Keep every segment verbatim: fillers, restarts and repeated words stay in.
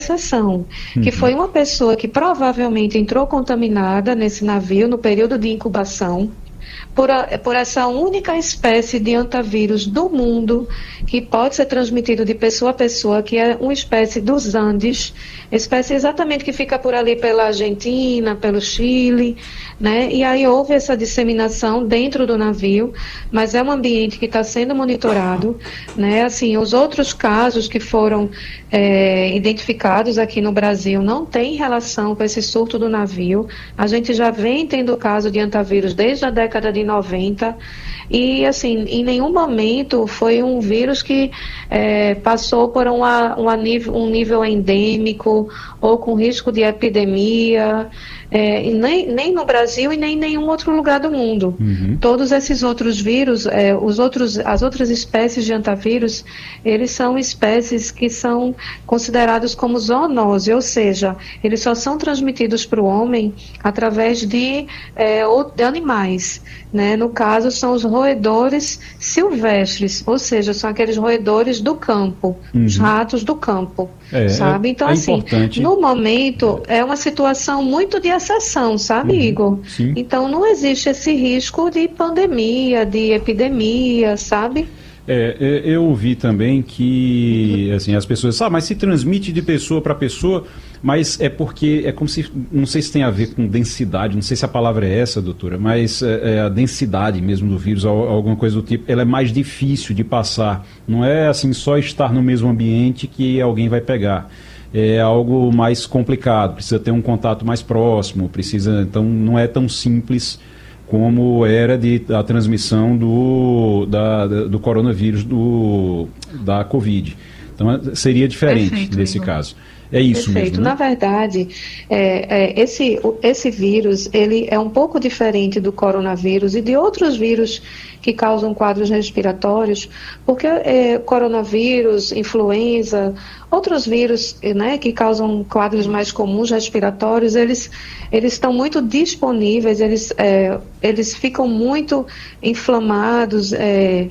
exceção, que Uhum. foi uma pessoa que provavelmente entrou contaminada nesse navio no período de incubação, por, a- por essa única espécie de antavírus do mundo que pode ser transmitido de pessoa a pessoa, que é uma espécie dos Andes, espécie exatamente que fica por ali pela Argentina, pelo Chile, né? E aí houve essa disseminação dentro do navio, mas é um ambiente que está sendo monitorado, né? Assim, os outros casos que foram é, identificados aqui no Brasil não têm relação com esse surto do navio. A gente já vem tendo caso de antavírus desde a década de noventa e, assim, em nenhum momento foi um vírus que é, passou por uma, uma nível, um nível endêmico ou com risco de epidemia, é, e nem, nem no Brasil e nem em nenhum outro lugar do mundo. Uhum. Todos esses outros vírus, é, os outros, as outras espécies de antavírus, eles são espécies que são considerados como zoonose, ou seja, eles só são transmitidos para o homem através de, é, ou- de animais, né? No caso, são os roedores silvestres, ou seja, são aqueles roedores do campo, os Uhum. ratos do campo, É, sabe? Então, é, é assim, importante. no momento, é uma situação muito de exceção, sabe, Uhum. Igor? Sim. Então, não existe esse risco de pandemia, de epidemia, sabe? É, é, eu ouvi também que assim, as pessoas, ah, mas se transmite de pessoa para pessoa, mas é porque é como se, não sei se tem a ver com densidade, não sei se a palavra é essa, doutora, mas é, é a densidade mesmo do vírus, al- alguma coisa do tipo, ela é mais difícil de passar. Não é assim só estar no mesmo ambiente que alguém vai pegar. É algo mais complicado, precisa ter um contato mais próximo, precisa, então não é tão simples como era de, a transmissão do, da, da- do coronavírus, do, da Covid. Então é- seria diferente Perfeito, nesse Igor. caso. É isso mesmo, Perfeito. né? Na verdade, é, é, esse, o- esse vírus, ele é um pouco diferente do coronavírus e de outros vírus que causam quadros respiratórios, porque é, coronavírus, influenza, outros vírus, né, que causam quadros mais comuns respiratórios, eles, eles estão muito disponíveis, eles, é, eles ficam muito inflamados é,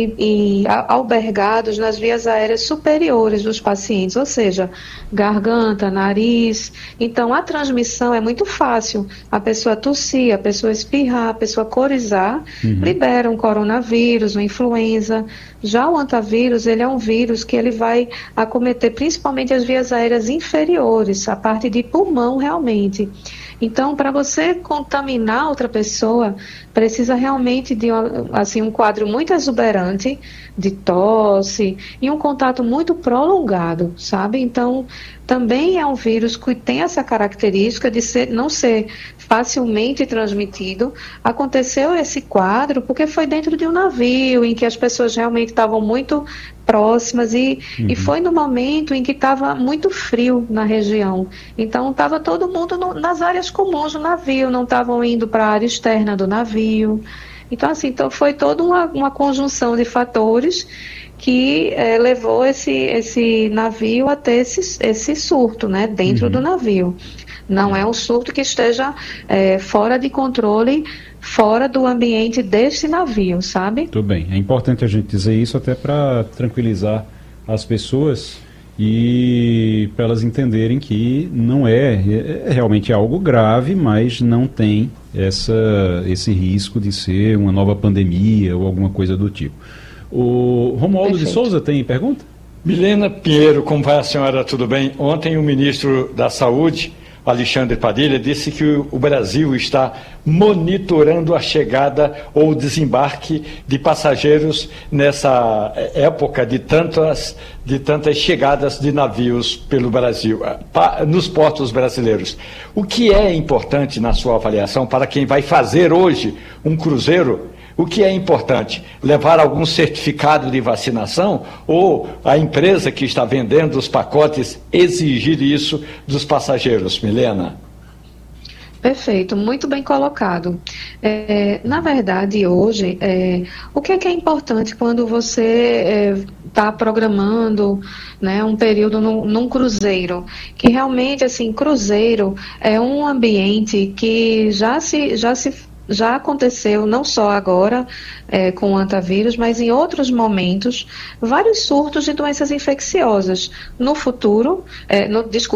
e, e a- albergados nas vias aéreas superiores dos pacientes, ou seja, garganta, nariz. Então, a transmissão é muito fácil. A pessoa tossir, a pessoa espirrar, a pessoa corizar, Uhum. libera um coronavírus, uma influenza. Já o antavírus, ele é um vírus que ele vai acometer principalmente as vias aéreas inferiores, a parte de pulmão realmente. Então, para você contaminar outra pessoa, precisa realmente de uma- assim, um quadro muito exuberante de tosse e um contato muito prolongado, sabe? Então, também é um vírus que tem essa característica de ser, não ser facilmente transmitido. Aconteceu esse quadro porque foi dentro de um navio em que as pessoas realmente estavam muito próximas e, e Uhum. foi no momento em que estava muito frio na região. Então estava todo mundo no, nas áreas comuns do navio, não estavam indo para a área externa do navio. Então, assim, então foi toda uma, uma conjunção de fatores que eh, levou esse, esse navio a ter esse, esse surto, né, dentro do Uhum. navio. Não é um surto que esteja eh, fora de controle, fora do ambiente deste navio, sabe? Tudo bem. É importante a gente dizer isso até para tranquilizar as pessoas e para elas entenderem que não é, é, é realmente algo grave, mas não tem essa, esse risco de ser uma nova pandemia ou alguma coisa do tipo. O Romualdo de Perfeito. Souza tem pergunta? Milena Pinheiro, como vai a senhora? Tudo bem? Ontem o ministro da Saúde, Alexandre Padilha, disse que o Brasil está monitorando a chegada ou desembarque de passageiros nessa época de tantas, de tantas chegadas de navios pelo Brasil, nos portos brasileiros. O que é importante na sua avaliação para quem vai fazer hoje um cruzeiro? O que é importante? Levar algum certificado de vacinação ou a empresa que está vendendo os pacotes exigir isso dos passageiros, Milena? Perfeito, muito bem colocado. É, na verdade, hoje, é, o que é que é importante quando você está programando, né, um período num, num cruzeiro? Que realmente, assim, cruzeiro é um ambiente que já se, já se já aconteceu, não só agora é, com o antavírus, mas em outros momentos, vários surtos de doenças infecciosas. No futuro, é, no, desculpa,